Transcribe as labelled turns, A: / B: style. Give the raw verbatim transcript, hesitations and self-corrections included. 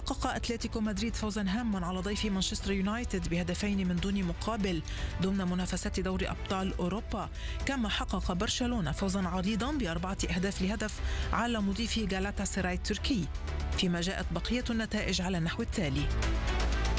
A: حقق أتلتيكو مدريد فوزا هاما على ضيف مانشستر يونايتد بهدفين من دون مقابل ضمن منافسات دوري أبطال أوروبا. كما حقق برشلونة فوزا عريضا بأربعة أهداف لهدف على مضيف غالاتا سراي التركي، فيما جاءت بقية النتائج على النحو التالي: